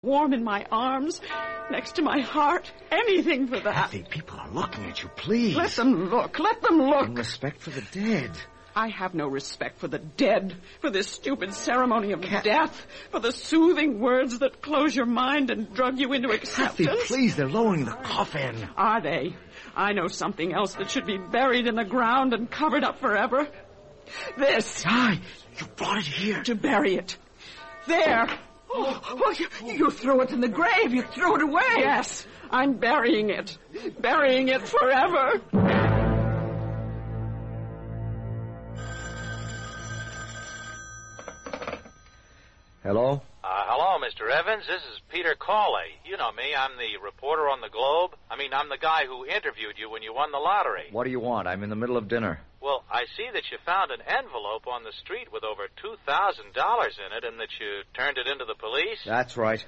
Warm in my arms, next to my heart. Anything for that. Kathy, people are looking at you, please. Let them look. Let them look. In respect for the dead. I have no respect for the dead, for this stupid ceremony of death, for the soothing words that close your mind and drug you into acceptance. Kathy, please, they're lowering the coffin. Are they? I know something else that should be buried in the ground and covered up forever. This. Aye, you brought it here. To bury it. There. Oh, you threw it in the grave. You threw it away. Yes, I'm burying it. Burying it forever. Hello? Hello, Mr. Evans. This is Peter Cawley. You know me. I'm the reporter on the Globe. I'm the guy who interviewed you when you won the lottery. What do you want? I'm in the middle of dinner. Well, I see that you found an envelope on the street with over $2,000 in it and that you turned it into the police? That's right.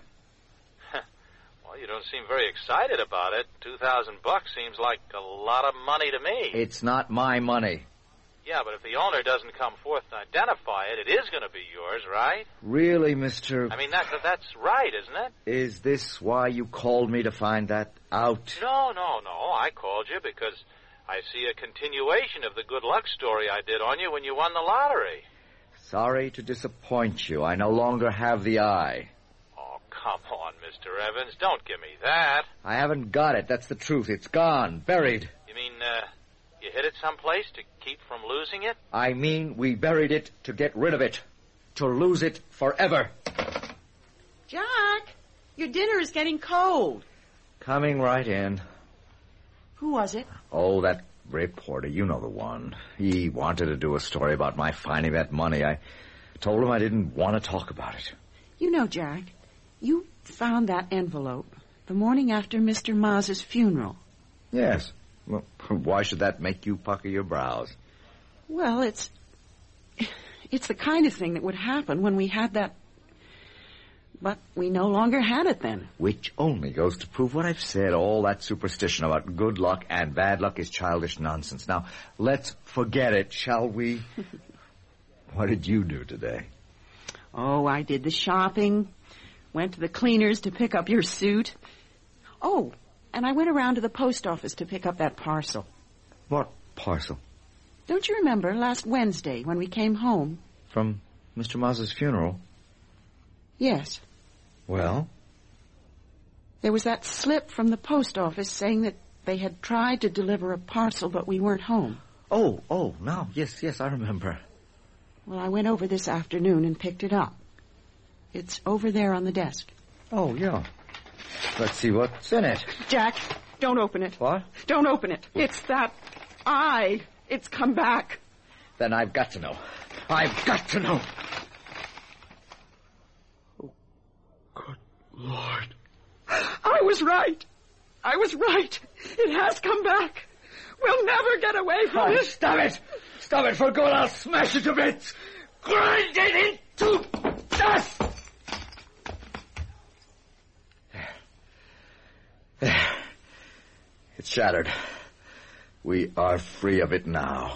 Well, you don't seem very excited about it. $2,000 seems like a lot of money to me. It's not my money. Yeah, but if the owner doesn't come forth to identify it, it is going to be yours, right? Really, Mr. That's right, isn't it? Is this why you called me, to find that out? No. I called you because I see a continuation of the good luck story I did on you when you won the lottery. Sorry to disappoint you. I no longer have the eye. Oh, come on, Mr. Evans. Don't give me that. I haven't got it. That's the truth. It's gone. Buried. You mean, you hid it someplace to keep from losing it? I mean, we buried it to get rid of it. To lose it forever. Jack, your dinner is getting cold. Coming right in. Who was it? Oh, that reporter. You know the one. He wanted to do a story about my finding that money. I told him I didn't want to talk about it. You know, Jack, you found that envelope the morning after Mr. Maz's funeral. Yes. Well, why should that make you pucker your brows? Well, it's the kind of thing that would happen when we had that... But we no longer had it then. Which only goes to prove what I've said. All that superstition about good luck and bad luck is childish nonsense. Now, let's forget it, shall we? What did you do today? Oh, I did the shopping. Went to the cleaners to pick up your suit. Oh, and I went around to the post office to pick up that parcel. What parcel? Don't you remember last Wednesday when we came home? From Mr. Maz's funeral? Yes. Well? There was that slip from the post office saying that they had tried to deliver a parcel, but we weren't home. Oh, no. Yes, I remember. Well, I went over this afternoon and picked it up. It's over there on the desk. Oh, yeah. Let's see what's in it. Jack, don't open it. What? Don't open it. It's that eye. It's come back. Then I've got to know. I've got to know. Oh, good Lord. I was right. It has come back. We'll never get away from it. Stop it. Stop it for good. I'll smash it to bits. Grind it into dust. There. It's shattered. We are free of it now.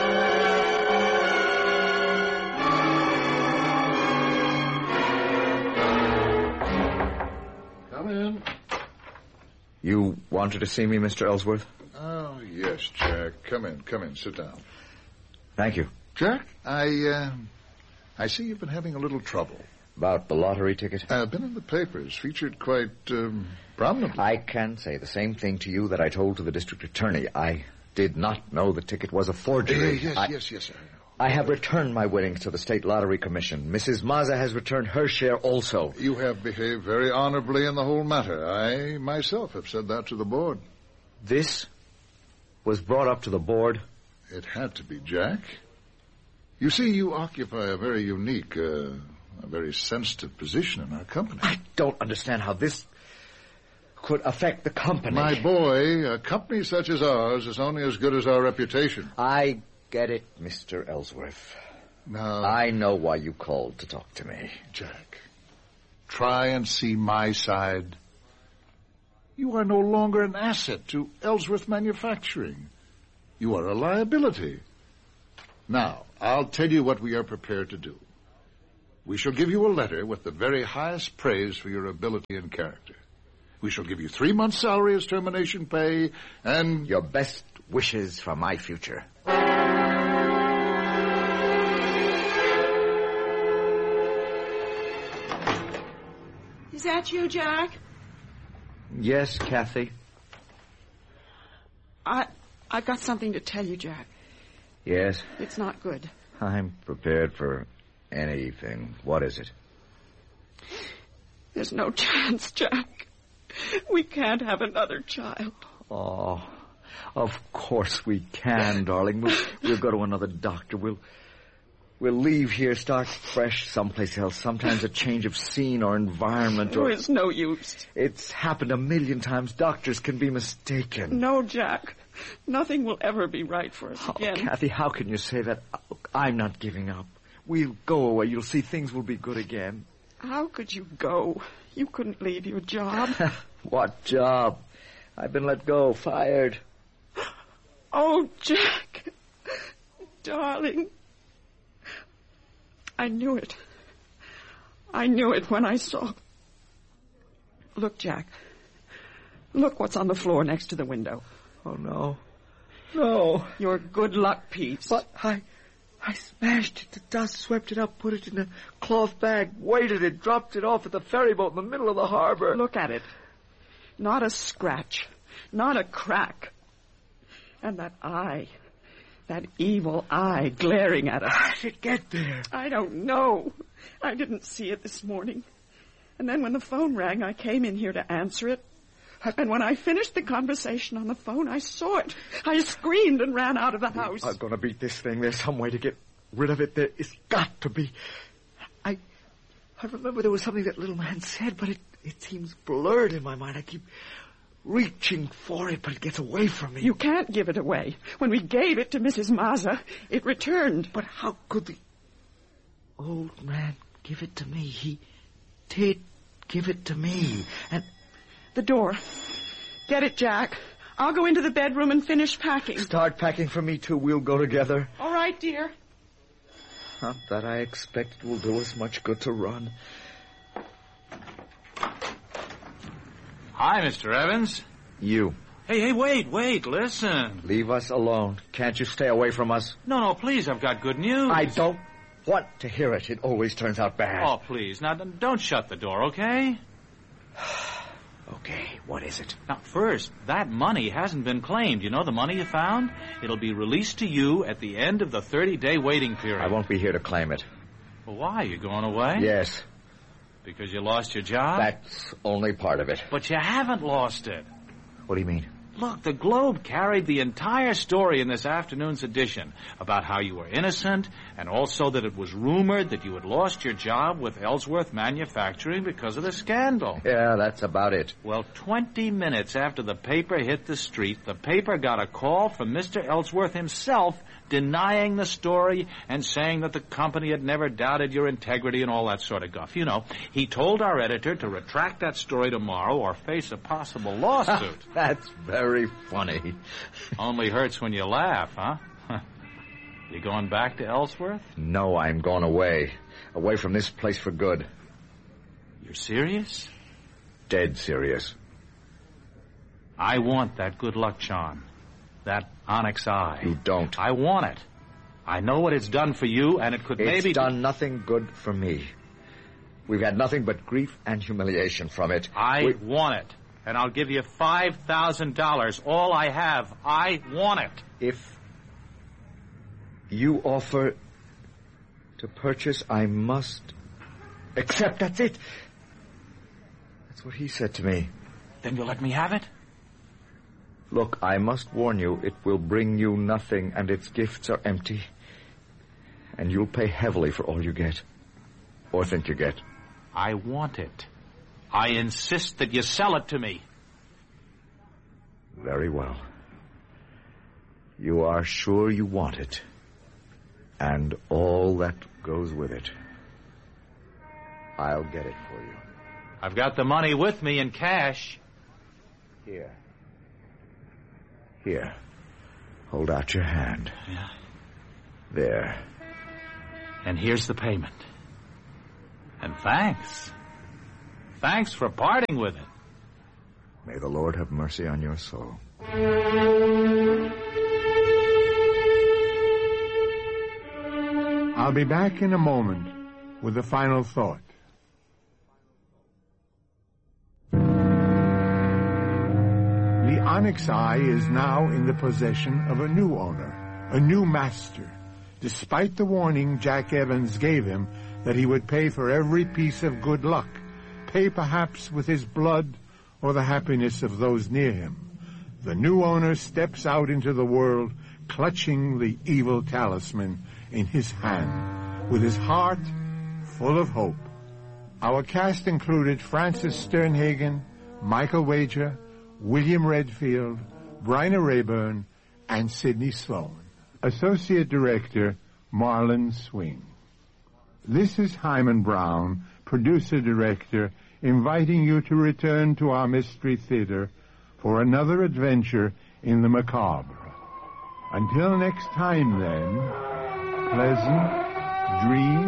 Come in. You wanted to see me, Mr. Ellsworth? Oh, yes, Jack. Come in. Sit down. Thank you. Jack, I see you've been having a little trouble. About the lottery ticket? Been in the papers, featured quite prominently. I can say the same thing to you that I told to the district attorney. I did not know the ticket was a forgery. Yes, I have returned my winnings to the State Lottery Commission. Mrs. Maza has returned her share also. You have behaved very honorably in the whole matter. I myself have said that to the board. This was brought up to the board? It had to be, Jack. You see, you occupy a very unique, a very sensitive position in our company. I don't understand how this could affect the company. My boy, a company such as ours is only as good as our reputation. I get it, Mr. Ellsworth. Now, I know why you called to talk to me. Jack, try and see my side. You are no longer an asset to Ellsworth Manufacturing. You are a liability. Now, I'll tell you what we are prepared to do. We shall give you a letter with the very highest praise for your ability and character. We shall give you 3 months' salary as termination pay, and your best wishes for my future. Is that you, Jack? Yes, Kathy. I've got something to tell you, Jack. Yes? It's not good. I'm prepared for anything. What is it? There's no chance, Jack. We can't have another child. Oh, of course we can, darling. We'll go to another doctor. We'll leave here, start fresh someplace else. Sometimes a change of scene or environment or... It's no use. It's happened 1,000,000 times. Doctors can be mistaken. No, Jack. Nothing will ever be right for us again. Kathy, how can you say that? I'm not giving up. We'll go away. You'll see things will be good again. How could you go? You couldn't leave your job. What job? I've been let go, fired. Oh, Jack. Darling. I knew it. I knew it when I saw... Look, Jack. Look what's on the floor next to the window. Oh, no. No. Your good luck piece. But I smashed it. The dust swept it up, put it in a cloth bag, weighted it, dropped it off at the ferry boat in the middle of the harbor. Look at it. Not a scratch. Not a crack. And that eye. That evil eye glaring at us. How did it get there? I don't know. I didn't see it this morning. And then when the phone rang, I came in here to answer it. And when I finished the conversation on the phone, I saw it. I screamed and ran out of the house. I'm going to beat this thing. There's some way to get rid of it. There is got to be. I remember there was something that little man said, but it seems blurred in my mind. I keep reaching for it, but it gets away from me. You can't give it away. When we gave it to Mrs. Mazza, it returned. But how could the old man give it to me? He did give it to me. And the door. Get it, Jack. I'll go into the bedroom and finish packing. Start packing for me, too. We'll go together. All right, dear. Not that I expect it will do us much good to run. Hi, Mr. Evans. You. Hey, wait, listen. Leave us alone. Can't you stay away from us? No, please, I've got good news. I don't want to hear it. It always turns out bad. Oh, please. Now, don't shut the door, okay? Okay, what is it? Now, first, that money hasn't been claimed. You know the money you found? It'll be released to you at the end of the 30-day waiting period. I won't be here to claim it. Well, why? You going away? Yes. Because you lost your job? That's only part of it. But you haven't lost it. What do you mean? Look, the Globe carried the entire story in this afternoon's edition about how you were innocent and also that it was rumored that you had lost your job with Ellsworth Manufacturing because of the scandal. Yeah, that's about it. Well, 20 minutes after the paper hit the street, the paper got a call from Mr. Ellsworth himself denying the story and saying that the company had never doubted your integrity and all that sort of guff. You know, he told our editor to retract that story tomorrow or face a possible lawsuit. That's very funny. Only hurts when you laugh, huh? You going back to Ellsworth? No, I'm going away. Away from this place for good. You're serious? Dead serious. I want that good luck charm. That onyx eye. You don't. I want it. I know what it's done for you, and it could maybe... It's done nothing good for me. We've had nothing but grief and humiliation from it. I want it. And I'll give you $5,000. All I have. I want it. If you offer to purchase, I must accept. That's it. That's what he said to me. Then you'll let me have it? Look, I must warn you, it will bring you nothing, and its gifts are empty. And you'll pay heavily for all you get. Or think you get. I want it. I insist that you sell it to me. Very well. You are sure you want it. And all that goes with it. I'll get it for you. I've got the money with me in cash. Here. Here. Hold out your hand. Yeah. There. And here's the payment. And thanks. Thanks for parting with it. May the Lord have mercy on your soul. I'll be back in a moment with a final thought. The Onyx Eye is now in the possession of a new owner, a new master, despite the warning Jack Evans gave him that he would pay for every piece of good luck, pay perhaps with his blood or the happiness of those near him. The new owner steps out into the world, clutching the evil talisman in his hand, with his heart full of hope. Our cast included Francis Sternhagen, Michael Wager, William Redfield, Bryna Rayburn, and Sidney Sloan. Associate Director, Marlon Swing. This is Hyman Brown, Producer-Director, inviting you to return to our Mystery Theater for another adventure in the macabre. Until next time, then, pleasant dreams